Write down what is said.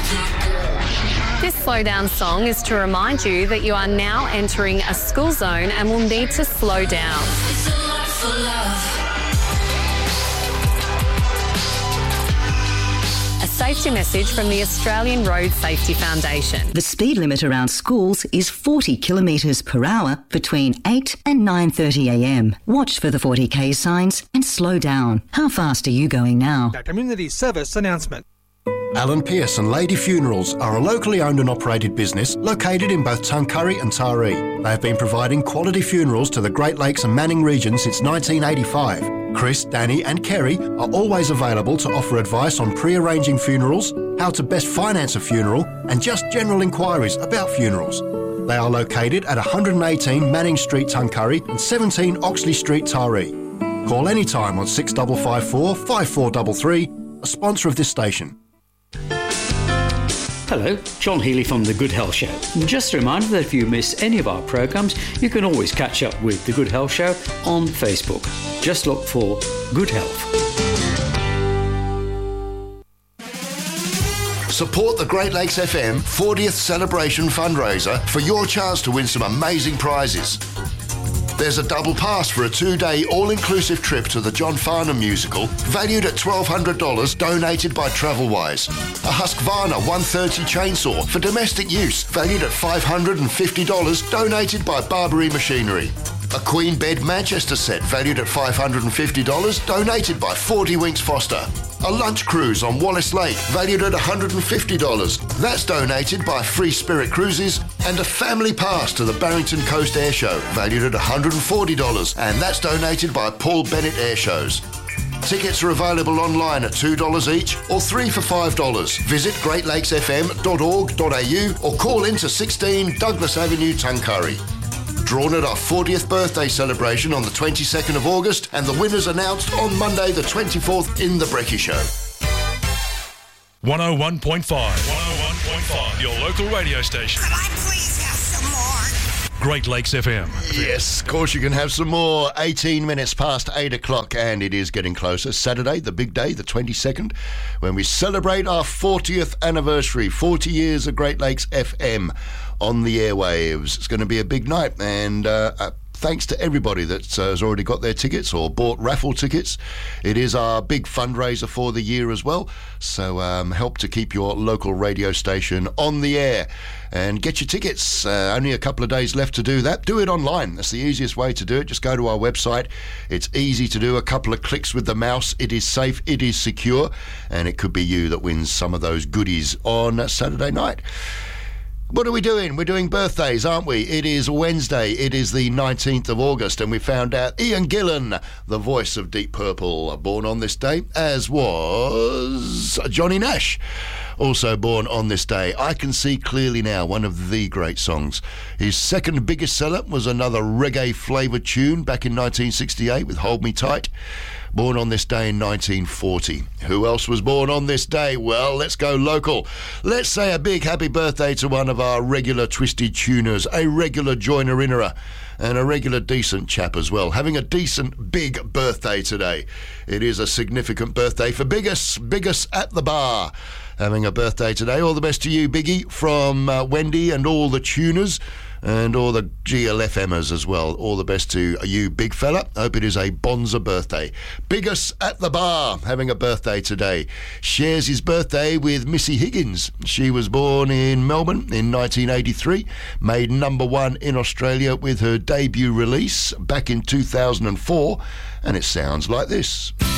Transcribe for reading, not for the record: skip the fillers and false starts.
This slow down song is to remind you that you are now entering a school zone and will need to slow down. It's a lot for love. A safety message from the Australian Road Safety Foundation. The speed limit around schools is 40 kilometres per hour between 8 and 9:30am. Watch for the 40k signs and slow down. How fast are you going now? A community service announcement. Alan Pearce and Lady Funerals are a locally owned and operated business located in both Tuncurry and Taree. They have been providing quality funerals to the Great Lakes and Manning region since 1985. Chris, Danny and Kerry are always available to offer advice on pre-arranging funerals, how to best finance a funeral and just general inquiries about funerals. They are located at 118 Manning Street, Tuncurry and 17 Oxley Street, Taree. Call anytime on 6554 5433, a sponsor of this station. Hello, John Healy from The Good Health Show. Just a reminder that if you miss any of our programs, you can always catch up with The Good Health Show on Facebook. Just look for Good Health. Support the Great Lakes FM 40th Celebration fundraiser for your chance to win some amazing prizes. There's a double pass for a 2-day all-inclusive trip to the John Farnham musical, valued at $1,200, donated by Travelwise. A Husqvarna 130 chainsaw for domestic use, valued at $550, donated by Barbary Machinery. A Queen Bed Manchester set, valued at $550, donated by 40 Winks Foster. A lunch cruise on Wallace Lake, valued at $150. That's donated by Free Spirit Cruises. And a family pass to the Barrington Coast Air Show, valued at $140. And that's donated by Paul Bennett Air Shows. Tickets are available online at $2 each or 3 for $5. Visit greatlakesfm.org.au or call into 16 Douglas Avenue, Tuncurry. Drawn at our 40th birthday celebration on the 22nd of August and the winners announced on Monday the 24th in The Brekkie Show. 101.5. 101.5. Your local radio station. Could I please have some more? Great Lakes FM. Yes, of course you can have some more. 18 minutes past 8 o'clock and it is getting closer. Saturday, the big day, the 22nd, when we celebrate our 40th anniversary, 40 years of Great Lakes FM on the airwaves. It's going to be a big night and thanks to everybody that has already got their tickets or bought raffle tickets. It is our big fundraiser for the year as well. So help to keep your local radio station on the air and get your tickets. Only a couple of days left to do that. Do it online. That's the easiest way to do it. Just go to our website. It's easy to do. A couple of clicks with the mouse. It is safe. It is secure. And it could be you that wins some of those goodies on Saturday night. What are we doing? We're doing birthdays, aren't we? It is Wednesday. It is the 19th of August, and we found out Ian Gillan, the voice of Deep Purple, born on this day, as was Johnny Nash, also born on this day. I Can See Clearly Now, one of the great songs. His second biggest seller was another reggae-flavoured tune back in 1968 with Hold Me Tight. Born on this day in 1940. Who else was born on this day? Well, let's go local. Let's say a big happy birthday to one of our regular twisted tuners, a regular joiner-innerer, and a regular decent chap as well, having a decent big birthday today. It is a significant birthday for Biggest at the bar, having a birthday today. All the best to you, Biggie, from Wendy and all the tuners and all the GLFMers as well. All the best to you, big fella. Hope it is a bonza birthday. Biggest at the bar, having a birthday today. Shares his birthday with Missy Higgins. She was born in Melbourne in 1983, made #1 in Australia with her debut release back in 2004, and it sounds like this.